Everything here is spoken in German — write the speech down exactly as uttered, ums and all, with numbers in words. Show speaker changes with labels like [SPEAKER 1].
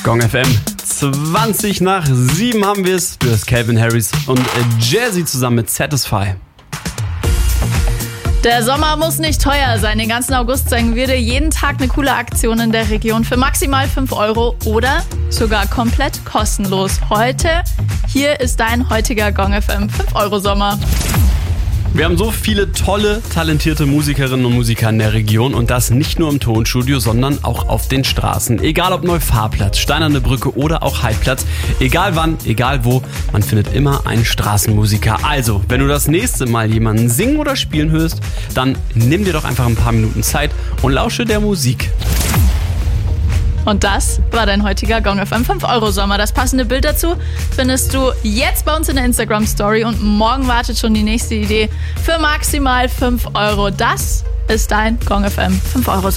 [SPEAKER 1] Gong F M. zwanzig nach sieben haben wir es. Du hast Calvin Harris und Jazzy zusammen mit Satisfy.
[SPEAKER 2] Der Sommer muss nicht teuer sein. Den ganzen August zeigen wir dir jeden Tag eine coole Aktion in der Region für maximal fünf Euro oder sogar komplett kostenlos. Heute, hier ist dein heutiger Gong F M fünf Euro Sommer.
[SPEAKER 1] Wir haben so viele tolle, talentierte Musikerinnen und Musiker in der Region und das nicht nur im Tonstudio, sondern auch auf den Straßen. Egal ob Neufahrplatz, Steinerne Brücke oder auch Heidplatz, egal wann, egal wo, man findet immer einen Straßenmusiker. Also, wenn du das nächste Mal jemanden singen oder spielen hörst, dann nimm dir doch einfach ein paar Minuten Zeit und lausche der Musik.
[SPEAKER 2] Und das war dein heutiger Gong F M fünf Euro Sommer. Das passende Bild dazu findest du jetzt bei uns in der Instagram-Story und morgen wartet schon die nächste Idee für maximal fünf Euro. Das ist dein Gong F M fünf Euro Sommer.